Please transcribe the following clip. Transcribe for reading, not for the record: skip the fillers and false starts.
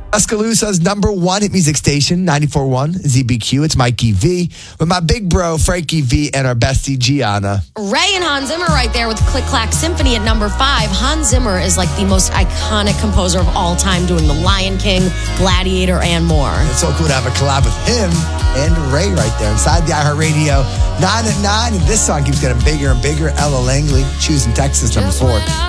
Tuscaloosa's number one hit music station, 94.1 ZBQ. It's Mikey V with my big bro, Frankie V, and our bestie, Gianna. Ray and Hans Zimmer right there with Click Clack Symphony at number 5. Hans Zimmer is like the most iconic composer of all time, doing The Lion King, Gladiator, and more. It's so cool to have a collab with him and Ray right there inside the iHeartRadio 9 at 9. And this song keeps getting bigger and bigger. Ella Langley, Choosing Texas, number 4.